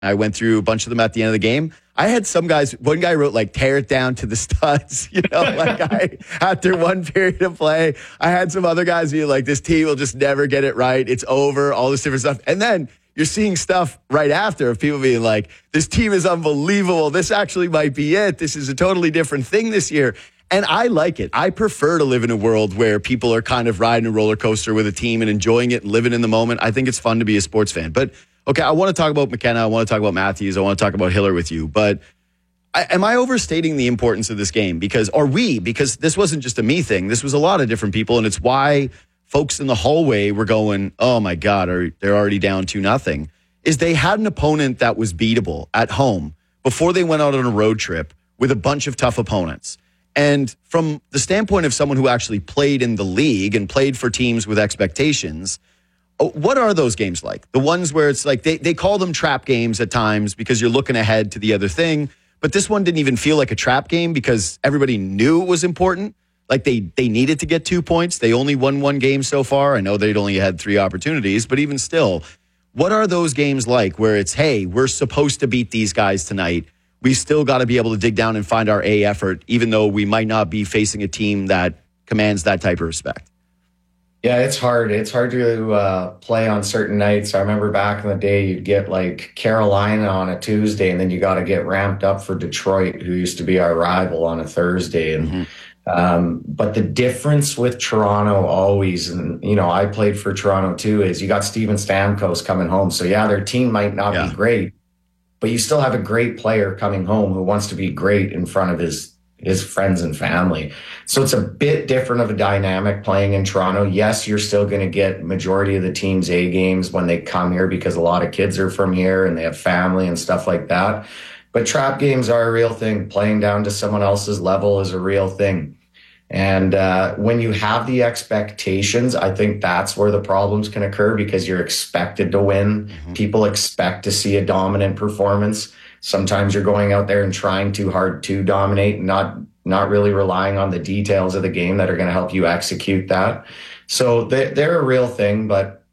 I went through a bunch of them at the end of the game. I had some guys, one guy wrote like, tear it down to the studs, after one period of play. I had some other guys be like, this team will just never get it right. It's over, all this different stuff. And then you're seeing stuff right after of people being like, this team is unbelievable. This actually might be it. This is a totally different thing this year. And I like it. I prefer to live in a world where people are kind of riding a roller coaster with a team and enjoying it and living in the moment. I think it's fun to be a sports fan. But okay, I want to talk about McKenna. I want to talk about Matthews. I want to talk about Hiller with you. But am I overstating the importance of this game? Because this wasn't just a me thing. This was a lot of different people. And it's why folks in the hallway were going, oh my God, they're already down 2-0. Is they had an opponent that was beatable at home before they went out on a road trip with a bunch of tough opponents. And from the standpoint of someone who actually played in the league and played for teams with expectations, what are those games like? The ones where it's like they call them trap games at times because you're looking ahead to the other thing. But this one didn't even feel like a trap game because everybody knew it was important. Like they needed to get 2 points. They only won one game so far. I know they'd only had 3 opportunities, but even still, what are those games like where it's, hey, we're supposed to beat these guys tonight. We still got to be able to dig down and find our A effort, even though we might not be facing a team that commands that type of respect. Yeah, it's hard. It's hard to play on certain nights. I remember back in the day, you'd get like Carolina on a Tuesday, and then you got to get ramped up for Detroit, who used to be our rival, on a Thursday. And but the difference with Toronto always, and I played for Toronto too, is you got Steven Stamkos coming home. So yeah, their team might not be great, but you still have a great player coming home who wants to be great in front of his friends and family. So it's a bit different of a dynamic playing in Toronto. Yes, you're still going to get majority of the team's A games when they come here because a lot of kids are from here and they have family and stuff like that. But trap games are a real thing. Playing down to someone else's level is a real thing. And when you have the expectations, I think that's where the problems can occur because you're expected to win. People expect to see a dominant performance. Sometimes you're going out there and trying too hard to dominate, not really relying on the details of the game that are going to help you execute that. So they're a real thing, but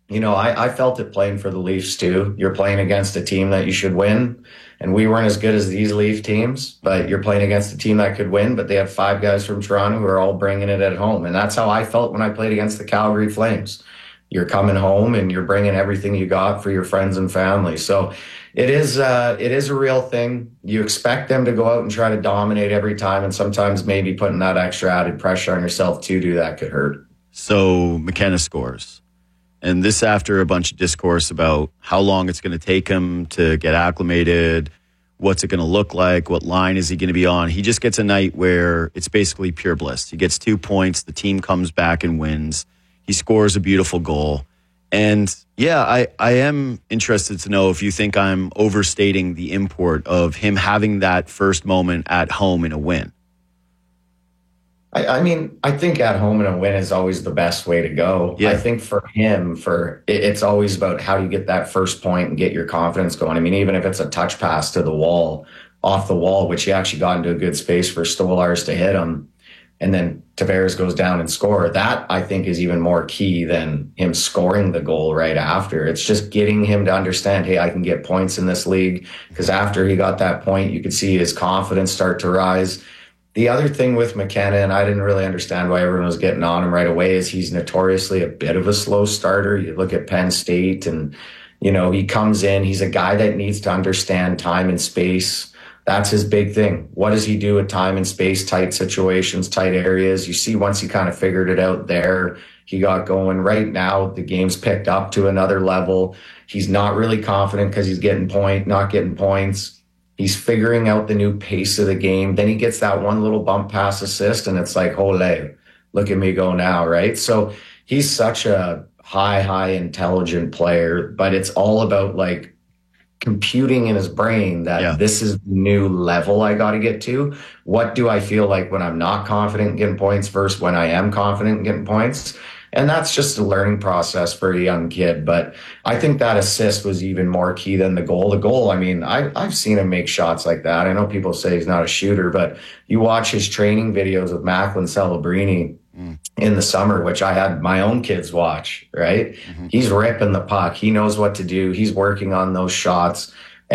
I felt it playing for the Leafs too. You're playing against a team that you should win, and we weren't as good as these Leaf teams, but you're playing against a team that could win, but they have 5 guys from Toronto who are all bringing it at home. And that's how I felt when I played against the Calgary Flames. You're coming home and you're bringing everything you got for your friends and family. So it is a real thing. You expect them to go out and try to dominate every time, and sometimes maybe putting that extra added pressure on yourself to do that could hurt. So McKenna scores. And this after a bunch of discourse about how long it's going to take him to get acclimated, what's it going to look like, what line is he going to be on. He just gets a night where it's basically pure bliss. He gets 2 points, the team comes back and wins. He scores a beautiful goal. And yeah, I am interested to know if you think I'm overstating the import of him having that first moment at home in a win. I mean, I think at home in a win is always the best way to go. Yeah. I think for him, it's always about how you get that first point and get your confidence going. I mean, even if it's a touch pass to the wall, off the wall, which he actually got into a good space for Stolarz to hit him, and then Tavares goes down and score. That, I think, is even more key than him scoring the goal right after. It's just getting him to understand, hey, I can get points in this league. Because after he got that point, you could see his confidence start to rise. The other thing with McKenna, and I didn't really understand why everyone was getting on him right away, is he's notoriously a bit of a slow starter. You look at Penn State and, he comes in. He's a guy that needs to understand time and space. That's his big thing. What does he do with time and space, tight situations, tight areas? You see, once he kind of figured it out there, he got going. Right now, the game's picked up to another level. He's not really confident because he's not getting points. He's figuring out the new pace of the game. Then he gets that one little bump pass assist, and it's like, holy, look at me go now, right? So he's such a high intelligent player, but it's all about like computing in his brain that this is the new level I got to get to. What do I feel like when I'm not confident in getting points versus when I am confident in getting points? And that's just a learning process for a young kid. But I think that assist was even more key than the goal. The goal, I mean, I've seen him make shots like that. I know people say he's not a shooter, but you watch his training videos with Macklin Celebrini in the summer, which I had my own kids watch, right? He's ripping the puck. He knows what to do. He's working on those shots.